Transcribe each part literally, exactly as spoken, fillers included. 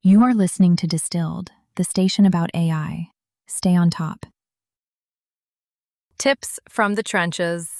You are listening to Distilled, the station about A I. Stay on top. Tips from the trenches.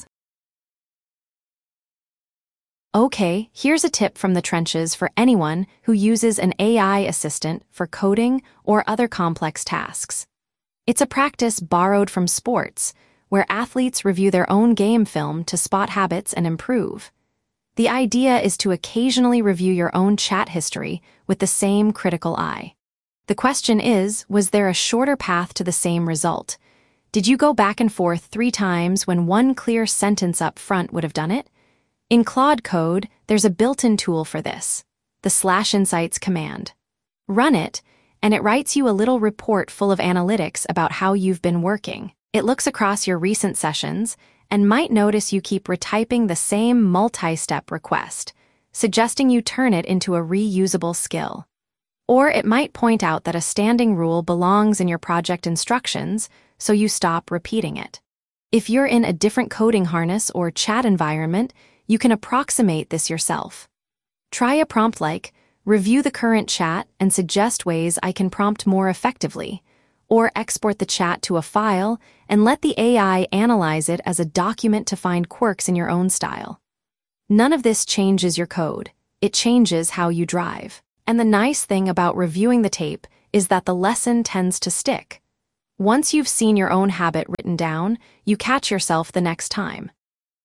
Okay, here's a tip from the trenches for anyone who uses an A I assistant for coding or other complex tasks. It's a practice borrowed from sports, where athletes review their own game film to spot habits and improve. The idea is to occasionally review your own chat history with the same critical eye. The question is, was there a shorter path to the same result? Did you go back and forth three times when one clear sentence up front would have done it? In Claude Code, there's a built-in tool for this, the slash insights command. Run it, and it writes you a little report full of analytics about how you've been working. It looks across your recent sessions and might notice you keep retyping the same multi-step request, suggesting you turn it into a reusable skill. Or it might point out that a standing rule belongs in your project instructions, so you stop repeating it. If you're in a different coding harness or chat environment, you can approximate this yourself. Try a prompt like, review the current chat and suggest ways I can prompt more effectively, or export the chat to a file and let the A I analyze it as a document to find quirks in your own style. None of this changes your code. It changes how you drive. And the nice thing about reviewing the tape is that the lesson tends to stick. Once you've seen your own habit written down, you catch yourself the next time.